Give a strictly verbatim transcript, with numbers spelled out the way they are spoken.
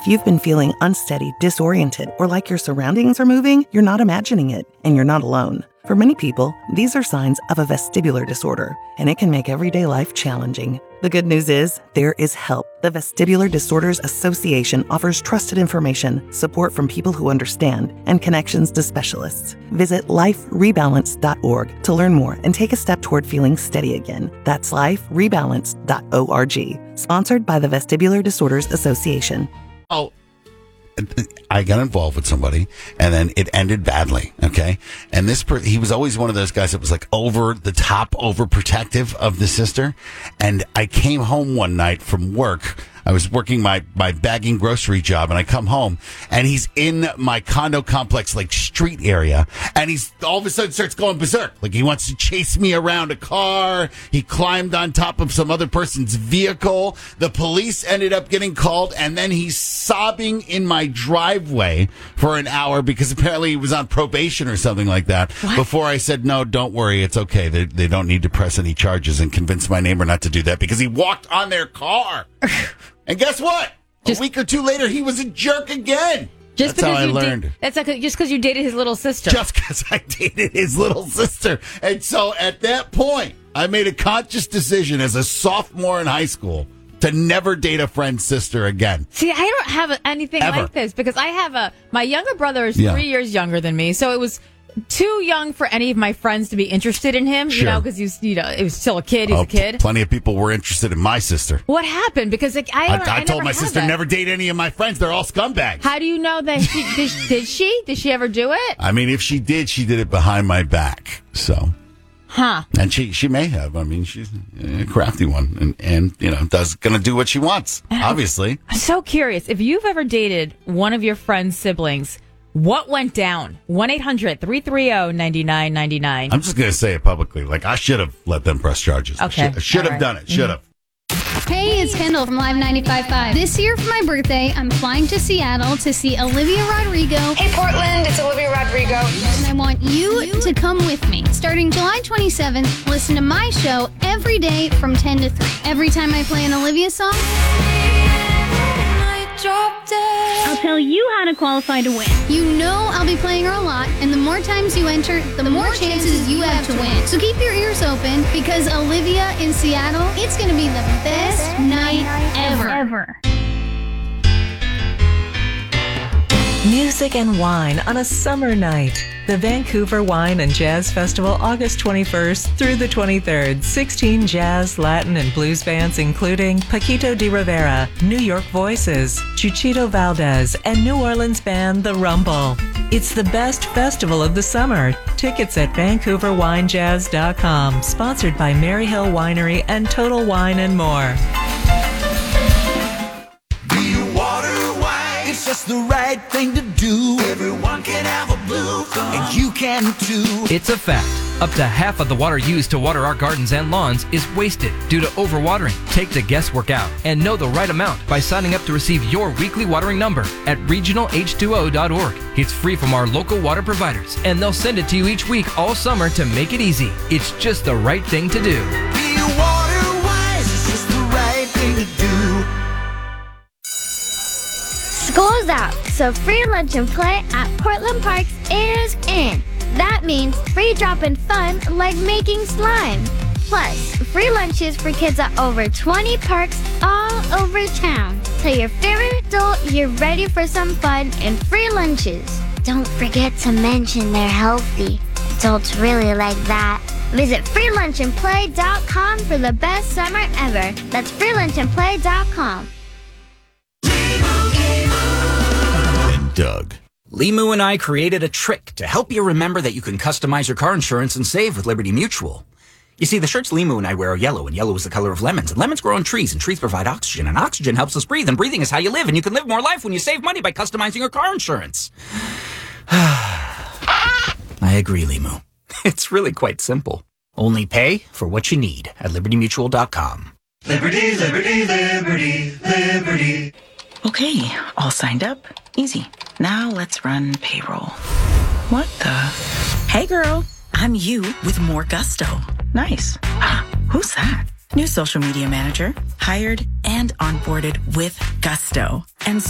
If you've been feeling unsteady, disoriented, or like your surroundings are moving, you're not imagining it, and you're not alone. For many people, these are signs of a vestibular disorder, and it can make everyday life challenging. The good news is, there is help. The Vestibular Disorders Association offers trusted information, support from people who understand, and connections to specialists. Visit life rebalance dot org to learn more and take a step toward feeling steady again. That's life rebalance dot org. Sponsored by the Vestibular Disorders Association. Oh, I got involved with somebody, and then it ended badly, okay? And this, per- he was always one of those guys that was like over the top, overprotective of the sister. And I came home one night from work. I was working my, my bagging grocery job, and I come home, and he's in my condo complex, like, street area, and he's all of a sudden starts going berserk. Like, he wants to chase me around a car. He climbed on top of some other person's vehicle. The police ended up getting called, and then he's sobbing in my driveway for an hour because apparently he was on probation or something like that. What? Before I said, no, don't worry, it's okay. They, they don't need to press any charges, and convince my neighbor not to do that because he walked on their car. And guess what? Just, a week or two later, he was a jerk again. Just that's how I you learned. Did, that's like, just because you dated his little sister. Just because I dated his little sister. And so at that point, I made a conscious decision as a sophomore in high school to never date a friend's sister again. See, I don't have anything Ever. like this because I have a, my younger brother is Yeah. three years younger than me. So it was too young for any of my friends to be interested in him, Sure. you know, because he's, you know, it was still a kid. He's Oh, a kid. Plenty of people were interested in my sister. What happened? Because like, I, I, don't, I, I, told never my had sister that. never date any of my friends. They're all scumbags. How do you know that she did, did she? Did she ever do it? I mean, if she did, she did it behind my back. So, huh? And she she may have. I mean, she's a crafty one, and and you know, does gonna do what she wants. Obviously. I'm so curious if you've ever dated one of your friend's siblings. What went down? one eight hundred three three zero nine nine nine nine. I'm just going to say it publicly. Like, I should have let them press charges. Okay. I should, should have right. done it. Should have. Hey, it's Kendall from Live ninety-five point five. This year for my birthday, I'm flying to Seattle to see Olivia Rodrigo. Hey, Portland, it's Olivia Rodrigo. And I want you to come with me. Starting July twenty-seventh, listen to my show every day from ten to three. Every time I play an Olivia song, I'll tell you how to qualify to win. You know I'll be playing her a lot, and the more times you enter, the, the more, more chances you have to win. So keep your ears open, because Olivia in Seattle, it's going to be the best night ever. ever. Music and wine on a summer night. The Vancouver Wine and Jazz Festival, August twenty-first through the twenty-third. sixteen jazz, Latin, and blues bands including Paquito de Rivera, New York Voices, Chuchito Valdez, and New Orleans band The Rumble. It's the best festival of the summer. Tickets at vancouver wine jazz dot com. Sponsored by Maryhill Winery and Total Wine and more. It's just the right thing to do. Everyone can have a blue thumb, and you can too. It's a fact. Up to half of the water used to water our gardens and lawns is wasted due to overwatering. Take the guesswork out and know the right amount by signing up to receive your weekly watering number at regional H two O dot org. It's free from our local water providers, and they'll send it to you each week all summer to make it easy. It's just the right thing to do. Be water wise, it's just the right thing to do. School's out, so free lunch and play at Portland Parks is in. That means free drop-in fun like making slime. Plus, free lunches for kids at over twenty parks all over town. Tell your favorite adult you're ready for some fun and free lunches. Don't forget to mention they're healthy. Adults really like that. Visit free lunch and play dot com for the best summer ever. That's free lunch and play dot com. Doug. Limu and I created a trick to help you remember that you can customize your car insurance and save with Liberty Mutual. You see, the shirts Limu and I wear are yellow, and yellow is the color of lemons. And lemons grow on trees, and trees provide oxygen, and oxygen helps us breathe, and breathing is how you live, and you can live more life when you save money by customizing your car insurance. I agree, Limu. It's really quite simple. Only pay for what you need at liberty mutual dot com. Liberty, liberty, liberty, liberty. Okay, all signed up. Easy. Now let's run payroll. What the? Hey girl, I'm you with more gusto. Nice. Who's that? New social media manager, hired and onboarded with gusto. And